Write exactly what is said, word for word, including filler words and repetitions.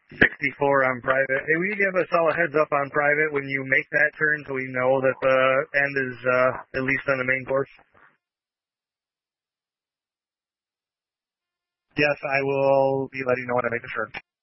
sixty-four on private. Hey, will you give us all a heads up on private when you make that turn so we know that the end is uh, at least on the main course? Yes, I will be letting you know when I make the turn.